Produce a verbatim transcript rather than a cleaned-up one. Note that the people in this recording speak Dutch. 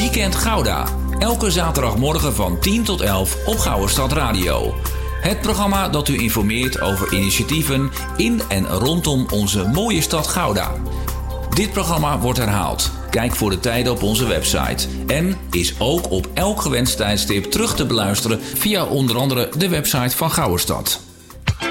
Weekend Gouda. Elke zaterdagmorgen van tien tot elf op Gouwestad Radio. Het programma dat u informeert over initiatieven in en rondom onze mooie stad Gouda. Dit programma wordt herhaald. Kijk voor de tijden op onze website. En is ook op elk gewenst tijdstip terug te beluisteren via onder andere de website van Gouwestad.